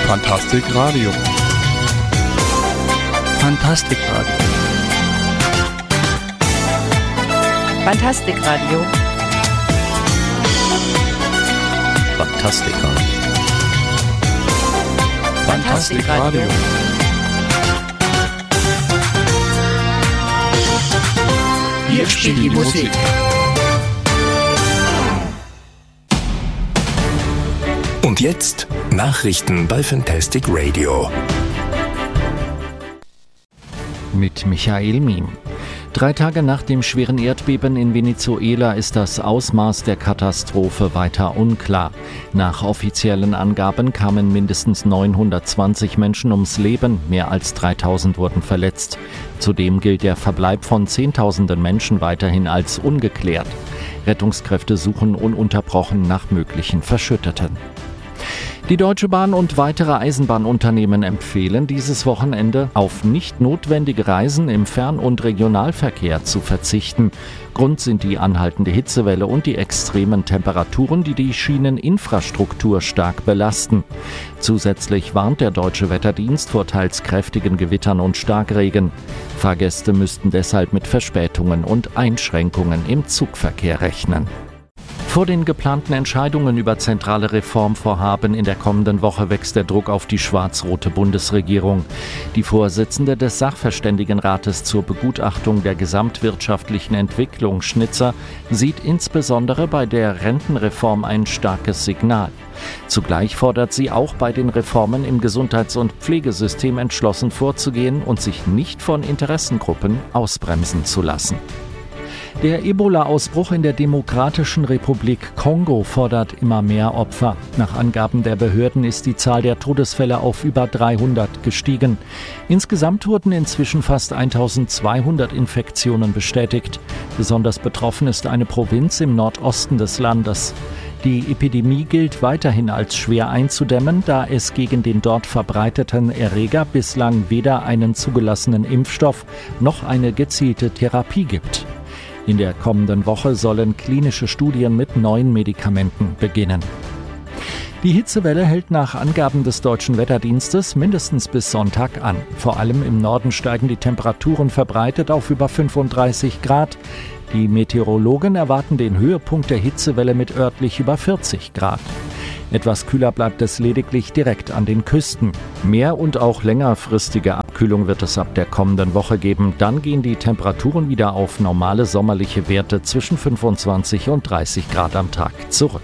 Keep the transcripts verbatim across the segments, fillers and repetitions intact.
Fantastic Radio. Fantastic Radio. Fantastic Radio. Fantastic Radio. Fantastic Radio. Hier spielt die Musik. Und jetzt Nachrichten bei Fantastic Radio. Mit Michael Miem. Drei Tage nach dem schweren Erdbeben in Venezuela ist das Ausmaß der Katastrophe weiter unklar. Nach offiziellen Angaben kamen mindestens neunhundertzwanzig Menschen ums Leben, mehr als dreitausend wurden verletzt. Zudem gilt der Verbleib von Zehntausenden Menschen weiterhin als ungeklärt. Rettungskräfte suchen ununterbrochen nach möglichen Verschütteten. Die Deutsche Bahn und weitere Eisenbahnunternehmen empfehlen dieses Wochenende, auf nicht notwendige Reisen im Fern- und Regionalverkehr zu verzichten. Grund sind die anhaltende Hitzewelle und die extremen Temperaturen, die die Schieneninfrastruktur stark belasten. Zusätzlich warnt der Deutsche Wetterdienst vor teils kräftigen Gewittern und Starkregen. Fahrgäste müssten deshalb mit Verspätungen und Einschränkungen im Zugverkehr rechnen. Vor den geplanten Entscheidungen über zentrale Reformvorhaben in der kommenden Woche wächst der Druck auf die schwarz-rote Bundesregierung. Die Vorsitzende des Sachverständigenrates zur Begutachtung der gesamtwirtschaftlichen Entwicklung, Schnitzer, sieht insbesondere bei der Rentenreform ein starkes Signal. Zugleich fordert sie auch bei den Reformen im Gesundheits- und Pflegesystem entschlossen vorzugehen und sich nicht von Interessengruppen ausbremsen zu lassen. Der Ebola-Ausbruch in der Demokratischen Republik Kongo fordert immer mehr Opfer. Nach Angaben der Behörden ist die Zahl der Todesfälle auf über dreihundert gestiegen. Insgesamt wurden inzwischen fast eintausendzweihundert Infektionen bestätigt. Besonders betroffen ist eine Provinz im Nordosten des Landes. Die Epidemie gilt weiterhin als schwer einzudämmen, da es gegen den dort verbreiteten Erreger bislang weder einen zugelassenen Impfstoff noch eine gezielte Therapie gibt. In der kommenden Woche sollen klinische Studien mit neuen Medikamenten beginnen. Die Hitzewelle hält nach Angaben des Deutschen Wetterdienstes mindestens bis Sonntag an. Vor allem im Norden steigen die Temperaturen verbreitet auf über fünfunddreißig Grad. Die Meteorologen erwarten den Höhepunkt der Hitzewelle mit örtlich über vierzig Grad. Etwas kühler bleibt es lediglich direkt an den Küsten. Mehr und auch längerfristige Abkühlung wird es ab der kommenden Woche geben. Dann gehen die Temperaturen wieder auf normale sommerliche Werte zwischen fünfundzwanzig und dreißig Grad am Tag zurück.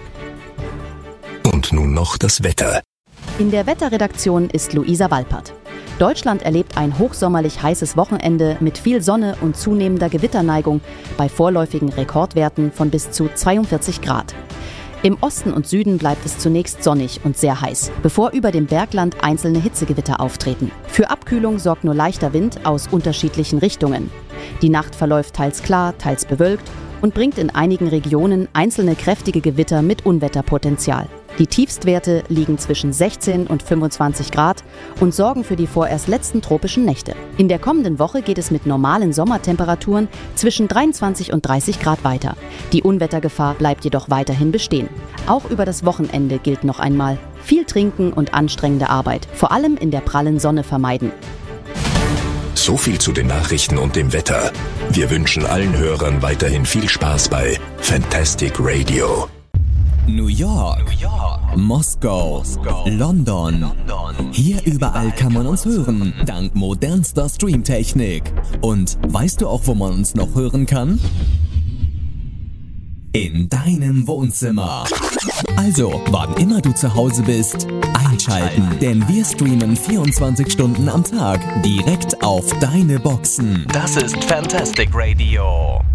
Und nun noch das Wetter. In der Wetterredaktion ist Luisa Walpert. Deutschland erlebt ein hochsommerlich heißes Wochenende mit viel Sonne und zunehmender Gewitterneigung bei vorläufigen Rekordwerten von bis zu zweiundvierzig Grad. Im Osten und Süden bleibt es zunächst sonnig und sehr heiß, bevor über dem Bergland einzelne Hitzegewitter auftreten. Für Abkühlung sorgt nur leichter Wind aus unterschiedlichen Richtungen. Die Nacht verläuft teils klar, teils bewölkt und bringt in einigen Regionen einzelne kräftige Gewitter mit Unwetterpotenzial. Die Tiefstwerte liegen zwischen sechzehn und fünfundzwanzig Grad und sorgen für die vorerst letzten tropischen Nächte. In der kommenden Woche geht es mit normalen Sommertemperaturen zwischen dreiundzwanzig und dreißig Grad weiter. Die Unwettergefahr bleibt jedoch weiterhin bestehen. Auch über das Wochenende gilt noch einmal: viel trinken und anstrengende Arbeit, vor allem in der prallen Sonne, vermeiden. So viel zu den Nachrichten und dem Wetter. Wir wünschen allen Hörern weiterhin viel Spaß bei Fantastic Radio. New York, New York, Moskau, Moskau, London. London. Hier überall kann man uns hören, dank modernster Streamtechnik. Und weißt du auch, wo man uns noch hören kann? In deinem Wohnzimmer. Also, wann immer du zu Hause bist, einschalten, denn wir streamen vierundzwanzig Stunden am Tag direkt auf deine Boxen. Das ist Fantastic Radio.